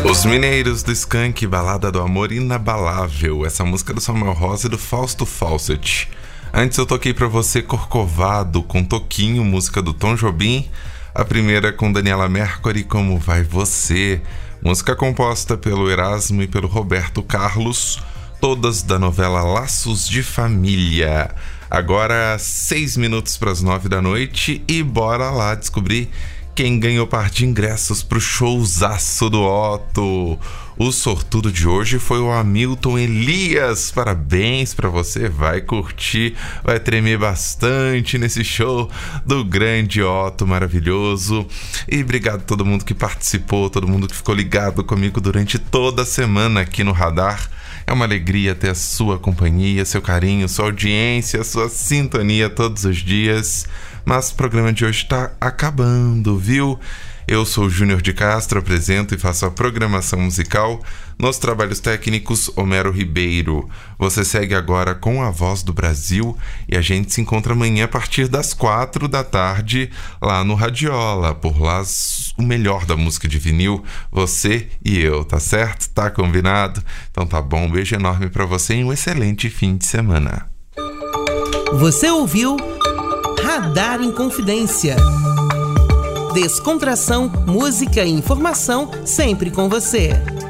Os Mineiros do Skank, Balada do Amor Inabalável. Essa música é do Samuel Rosa e do Fausto Fawcett. Antes eu toquei pra você Corcovado com Toquinho, música do Tom Jobim. A primeira com Daniela Mercury, Como Vai Você, música composta pelo Erasmo e pelo Roberto Carlos, todas da novela Laços de Família. Agora 6 minutos para as 9 da noite e bora lá descobrir quem ganhou par de ingressos pro showzaço do Otto. O sortudo de hoje foi o Hamilton Elias. Parabéns pra você, vai curtir, vai tremer bastante nesse show do grande Otto maravilhoso. E obrigado a todo mundo que participou, todo mundo que ficou ligado comigo durante toda a semana aqui no Radar. É uma alegria ter a sua companhia, seu carinho, sua audiência, sua sintonia todos os dias. Mas o programa de hoje está acabando, viu? Eu sou o Júnior de Castro, apresento e faço a programação musical. Nos trabalhos técnicos, Homero Ribeiro. Você segue agora com A Voz do Brasil e a gente se encontra amanhã a partir das 4 da tarde lá no Radiola. Por lá, o melhor da música de vinil, você e eu, tá certo? Tá combinado? Então tá bom, um beijo enorme pra você e um excelente fim de semana. Você ouviu Radar em Confidência. Descontração, música e informação sempre com você.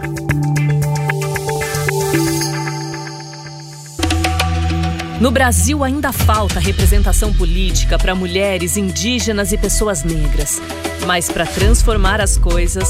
No Brasil ainda falta representação política para mulheres, indígenas e pessoas negras. Mas para transformar as coisas,